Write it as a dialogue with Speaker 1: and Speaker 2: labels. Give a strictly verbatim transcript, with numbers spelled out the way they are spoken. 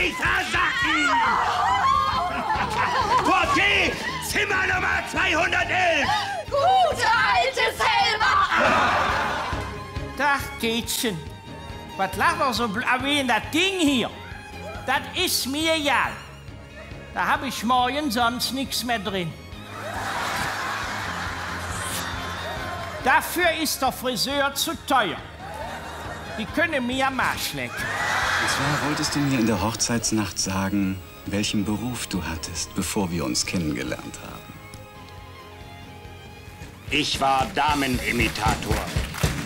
Speaker 1: dich versacken! Portier, Zimmer Nummer zweihundertelf!
Speaker 2: Gute alte Selma!
Speaker 3: Tag, Kätchen. Was lacht doch so wie das Ding hier? Das ist mir egal. Da hab ich morgen sonst nichts mehr drin. Dafür ist der Friseur zu teuer. Die können mir am Arsch lecken.
Speaker 4: Und zwar wolltest du mir in der Hochzeitsnacht sagen, welchen Beruf du hattest, bevor wir uns kennengelernt haben.
Speaker 1: Ich war Damenimitator.